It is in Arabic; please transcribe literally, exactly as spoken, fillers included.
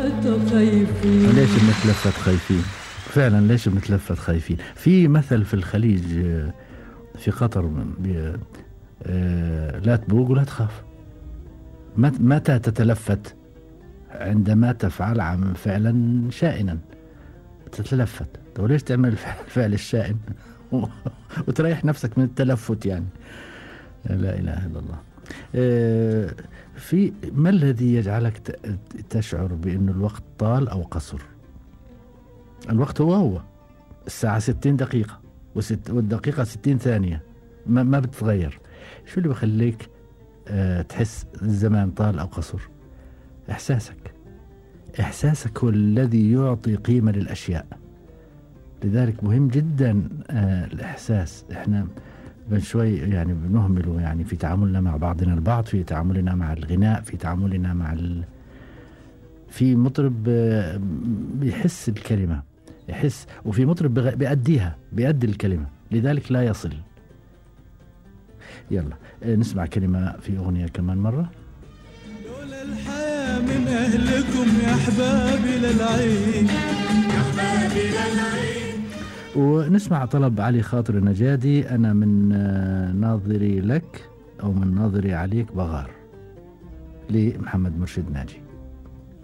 خايفين. ليش بنتلفت خايفين؟ فعلا ليش بنتلفت خايفين؟ في مثل في الخليج في قطر لا تبوق ولا تخاف. متى تتلفت؟ عندما تفعل عم فعلا شائنا تتلفت. طيب ليش تعمل الفعل الشائن وتريح نفسك من التلفت؟ يعني لا إله إلا الله. في ما الذي يجعلك تشعر بأن الوقت طال أو قصر؟ الوقت هو هو الساعة ستين دقيقة والدقيقة ستين ثانية، ما, ما بتتغير. شو اللي بخليك أه تحس الزمان طال أو قصر؟ إحساسك. إحساسك هو الذي يعطي قيمة للأشياء. لذلك مهم جدا أه الإحساس. إحنا من شوي يعني بنهمله يعني في تعاملنا مع بعضنا البعض، في تعاملنا مع الغناء، في تعاملنا مع ال... في مطرب بيحس الكلمة، يحس، وفي مطرب بيأديها، بيأدي الكلمة، لذلك لا يصل. يلا نسمع كلمة في أغنية كمان مرة. لولا الحياة من أهلكم يا أحبابي للعين، يا أحبابي للعين. ونسمع طلب علي خاطر النجادي، أنا من ناظري لك أو من ناظري عليك بغار، لمحمد مرشد ناجي.